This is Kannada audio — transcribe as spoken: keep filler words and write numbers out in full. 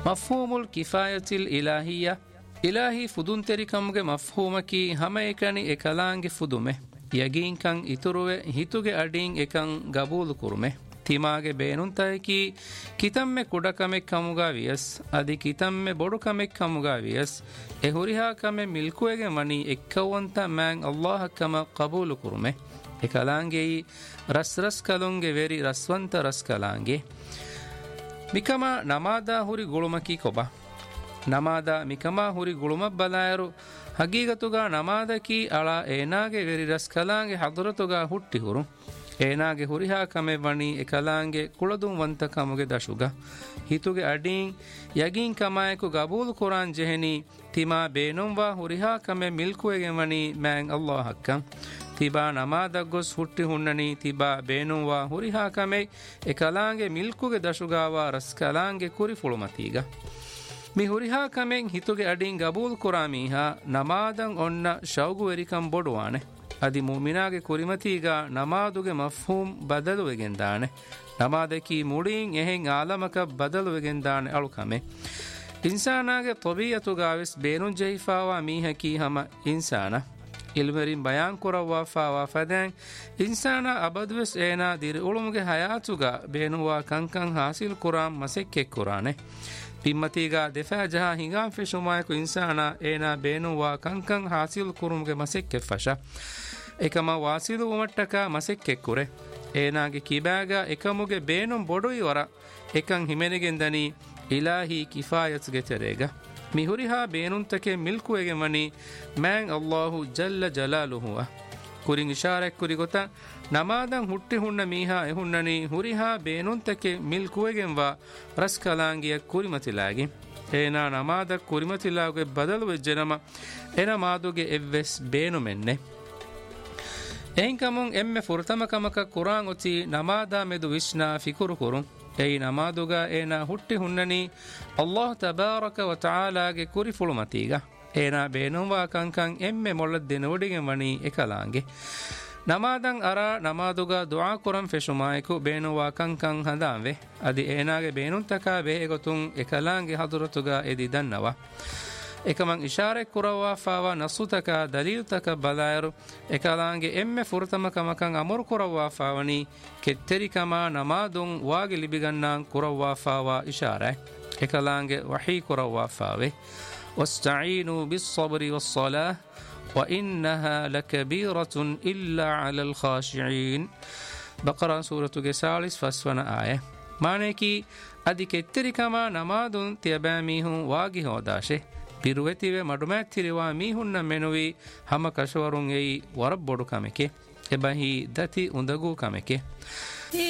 ಮಫ್ಹೂಮುಲ್ ಕಿಫಾಯತಿಲ್ ಇಲಾಹಿಯ ಇಲಾಹಿ ಫುದುಂತೆರಿಕಮ್ಗೆ ಮಫ್ಹೂಮಕಿ ಹಮ ಏಕನಿ ಎಕಲಾಂಗೆ ಫುದುಮೆ ಯಗೀನ್ಕಂ ಇತುರುವೆ ಹಿತುಗೆ ಅಡೀನ್ ಎಕಂ ಗಬೂಲು ಕುರುಮೆ ತಿಮಾಗೆ ಬೇನುಂತಯಕಿ ಕಿತಮ್ಮೆ ಕುಡಕಮೆಕ್ ಕಮುಗಾ ವಿಯಸ್ ಅದಿ ಕಿತಮ್ಮೆ ಬೊಡು ಕಮೆಕ್ ಕಮುಗಾ ವಿಯಸ್ ಎ ಹುರಿಹಾ ಕಮೆ ಮಿಲ್ಕುವೆಗೆ ಮಣಿ ಎಕ್ಕವಂತ ಮ್ಯಾಂಗ್ ಅಲ್ಲಾಹ ಕಮ ಕಬೂಲು ಕುರುಮೆ ಎ ಕಲಾಂಗೆಯಿ ರಸ್ ರಸ್ ಕಲುಂಗೆ ವೆರಿ ರಸ್ವಂತ ರಸ್ ಕಲಾಂಗೆ ಮಿಕಮ ನಮಾದ ಹುರಿ ಗುಳುಮಕಿ ಕೊಬ ನಮಾದ ಮಿಕಮ ಹುರಿ ಗುಳುಮ ಬಲಾಯರು ಹಗೀಗತುಗ ನಮಾದಕಿ ಅಳ ಏನಾಗೆ ವೆರಿ ರಸ್ ಕಲಾಂಗೆ ಹದುರತುಗ ಹುಟ್ಟಿ ಹುರು ಏನಾಗೆ ಹುರಿಹಾ ಕಮೆ ವಣಿ ಎ ಕಲಾಂಗೆ ಕುಳದುಂ ವಂತ ಕಮುಗೆ ದಶುಗ ಹಿತುಗೆ ಅಡೀನ್ ಯಗೀನ್ ಕಮಾಯಕು ಗಬೂಲ್ ಕುರಾನ್ ಜೆಹನಿ ತಿಮಾ ಬೇನುಂವಾ ಹುರಿಹಾ ಕಮೆ ಮಿಲ್ಕುವೆಗೆ ವಣಿ ಮ್ಯಾಂಗ್ ಅಲ್ಲಾಹಕ್ಕ ತಿಬಾ ನಮಾದಗ್ಗೊಸ್ ಹುಟ್ಟಿ ಹುಣ್ಣನಿ ತಿಬಾ ಬೇನುಂವಾ ಹುರಿಹಾ ಕಮೆ ಎ ಕಲಾಂಗೆ ಮಿಲ್ಕುಗೆ ದಶುಗಾವ ರಸ್ ಕಲಾಂಗೆ ಕುರಿ ಫುಳುಮತೀಗ ಮಿ ಹುರಿಹಾ ಕಮೆಂ ಹಿತುಗೆ ಅಡೀನ್ ಗಬೂಲ್ ಕುರಾಮೀಹಾ ನಮಾದಂ ಒನ್ನ ಶೌಗು ವೆರಿಕಂ ಬೊಡುವಾನೆ ಅದಿ ಮುಮಿನಾಗೆ ಕುರಿಮತೀಗ ನಮಾದುಗೆ ಮಫ್ಹೂಮ್ ಬದಲುವೆಗೆಂದಾನೆ ನಮಾದಕಿ ಮುಡೀನ್ ಎಹೆಂ ಆಲಮಕ ಬದಲುವೆಗೆಂದಾನೆ ಅಳುಕಮೆ ಇನ್ಸಾನಾಗೆ ತೊಬಿಯತುಗಾವೆಸ್ ಬೇನುನ್ ಜೈಫಾವಾ ಮೀಹಕಿ ಹಮ ಇನ್ಸಾನ ಇಲ್ಮೆರಿನ್ ಬಯಾನ್ ಕುರವ್ವಾಫಾವಾ ಫದ್ಯಾನ್ ಇನ್ಸಾನ ಅಬದ್ವೆಸ್ ಏನಾ ದಿರಿ ಉಳುಮುಗೆ ಹಯಾತುಗ ಬೇನುವಾ ಕಂಕಂ ಹಾಸಿಲ್ ಕುರಾಂ ಮಸೆಕ್ಕೆ ಕುರಾನೆ ಪಿಮ್ಮತೀಗ ದೆಫಾ ಜಹಾ ಹಿಂಗಾಂ ಫೆಶುಮಾಯಕು ಇನ್ಸಾನ ಏನಾ ಬೇನುವಾ ಕಂಕಂ ಹಾಸಿಲ್ ಕುರುಮ್ಗೆ ಮಸೆಕ್ಕೆ ಫಶ ಏಕಮ ವಾಸಿಲು ಉಮಟ್ಟಕ ಮಸೆಕ್ಕೆ ಕುರೆ ಏನಾಗೆ ಕಿಬ್ಯಾಗ ಏಕಮುಗೆ ಬೇನುಂ ಬೊಡುಯಿ ವರ ಏಕಂ ಹಿಮೆನೆಗೆಂದನಿ ಇಲಾಹಿ ಕಿಫಾಯತ್ಗೆ ತೆರೆಗ ಮಿಹುರಿಹಾ ಬೇನುಂತಕೆ ಮಿಲ್ಕುವೆಗೆ ಮನಿ ಮ್ಯಾಂಗ್ ಅಲ್ಲಾಹು ಜಲ್ಲ ಜಲಾಲುಹುವ ಕುರಿಂ ಇಶಾರೆಕ್ ಕುರಿ ಗೊತ್ತ ನಮಾದಂ ಹುಟ್ಟಿ ಹುಣ್ಣ ಮೀಹಾ ಎಹುಣ್ಣನಿ ಹುರಿಹಾ ಬೇನುಂತಕೆ ಮಿಲ್ಕುವೆಗೆಂವಾ ರಸ್ ಕಲಾಂಗಿಯ ಕುರಿಮತಿಲಾಗಿ ಏನಾ ನಮಾದ ಕುರಿಮತಿಲಾಗೆ ಬದಲು ವೆಜ್ಜೆನಮ ಎನ ಮಾದುಗೆ ಎವ್ವೆಸ್ ಬೇನು ಮೆನ್ನೆ ಎಹಿಂಕಮುಂ ಎಮ್ಮೆ ಫುರ್ತಮ ಕಮಕ ಕುರಾನ್ ಒಚಿ ನಮಾದ ಮೆದು ವಿಷ್ಣಾ ಫಿಕುರು ಕುರುಂ ಎಯಿ ನಮಾದುಗ ಏನ ಹುಟ್ಟಿ ಹುಣ್ಣನಿ ಅಲ್ಲಾಹ್ ತಬಾರಕ ವ ತಆಲಾಗೆ ಕುರಿ ಫುಳುಮತೀಗ ಏನ ಬೇನುವಾ ಕಂಕಂ ಎಮ್ಮೆ ಮೊಳ್ಳದ್ದೆನ ಒಡಿಗೆ ಮಣಿ ಎಕಲಾಂಗೆ ನಮಾದಂ ಅರ ನಮಾದುಗ ದುಆ ಕುರಂ ಫೆಶುಮಾಯಕು ಬೇನುವಾ ಕಂಕಂ ಹಂದಾಂವೆ ಅದಿ ಏನಾಗೆ ಬೇನುಂತಕ ಬೇಗೊತುಂ ಎಕಲಾಂಗೆ ಹದುರತುಗ ಎದಿ ದನ್ನವ එකමං ඉශාරෙක් කුරව්වාෆාවා නසුතක දලීල්තක බලායරු එකලාංගේ එම්මෙ ෆුරතමකමකං අමුරු කුරව්වාෆාවනි කෙත්තෙරිකමා නමාදුන් වාගේ ලිබිගන්නාන් කුරව්වාෆාවා ඉශාරයි එකලාංගේ වහී කුරව්වාෆාවේ වස්තഈනු බිස්සබරි වස්සලාහ් وإنها لكبيرة إلا على الخاشعين بقرة سورة جسالس فسفنا آية معنی ادی කෙත්තෙරිකමා නමාදුන් තියබෑමීහුන් වාගේ හොදාෂේ පිරුවෙතිවේ මඩුමැත්තිරිවා මීහුන්න මෙනුවී හම කශවරුන් එයි වරබ් බොඩු කමෙකේ එබහි දති උඳගූ කමෙකේ